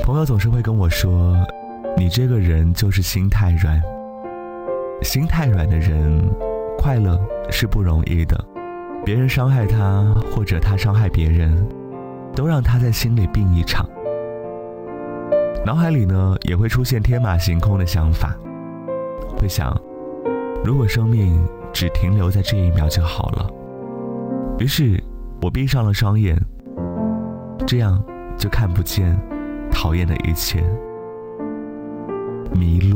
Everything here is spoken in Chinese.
朋友总是会跟我说，你这个人就是心太软。心太软的人，快乐是不容易的。别人伤害他，或者他伤害别人，都让他在心里病一场。脑海里呢，也会出现天马行空的想法，会想，如果生命只停留在这一秒就好了。于是我闭上了双眼，这样就看不见讨厌的一切，迷路。